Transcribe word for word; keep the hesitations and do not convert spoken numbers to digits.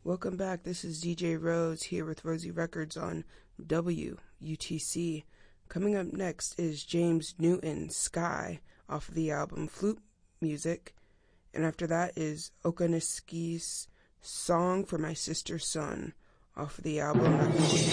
Welcome back. This is D J Rose here with Rosie Records on W U T C. Coming up next is James Newton, Sky, off of the album Flute Music. And after that is Okaniski's Song for My Sister's Son, off of the album